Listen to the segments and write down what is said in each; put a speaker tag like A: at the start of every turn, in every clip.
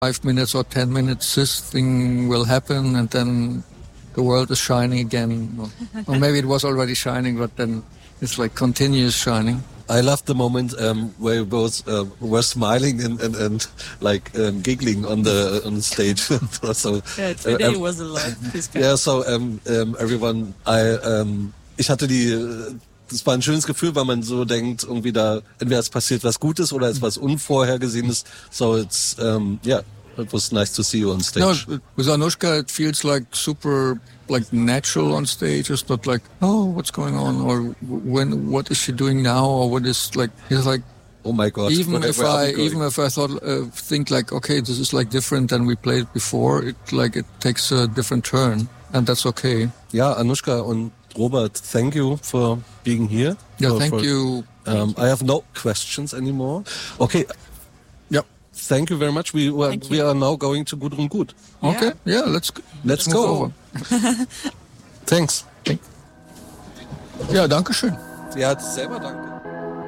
A: 5 minutes or 10 minutes, this thing will happen, and then the world is shining again. Or maybe it was already shining, but then it's like continuous shining.
B: I loved the moment where you both were smiling and like giggling on the stage. So,
C: yeah, today was a lot.
B: Yeah, so everyone, ich hatte das war ein schönes Gefühl, weil man so denkt, irgendwie da, entweder es passiert was Gutes oder es ist was Unvorhergesehenes. So it's, it was nice to see you on stage.
A: No, with Anushka, it feels like super, like natural on stage. It's not like, oh, what's going on, or what is she doing now, or what is like. It's like,
B: oh my God!
A: Even if I think like, okay, this is like different than we played before. It takes a different turn, and that's okay.
B: Ja, Anushka und Robert, thank you for being here.
A: Yeah, thank you.
B: I have no questions anymore. Okay.
A: Yeah.
B: Thank you very much. We are now going to Gudrun Gut.
A: Okay. Yeah, let's go.
B: Thanks.
A: Ja, danke schön.
B: Ja, selber danke.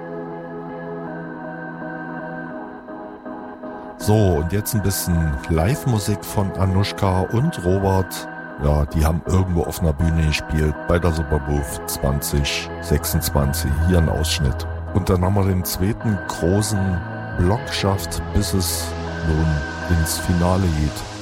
D: So, und jetzt ein bisschen Live-Musik von Anushka und Robert. Ja, die haben irgendwo auf einer Bühne gespielt bei der Superbooth 2026. Hier ein Ausschnitt. Und dann haben wir den zweiten großen Block geschafft, bis es nun ins Finale geht.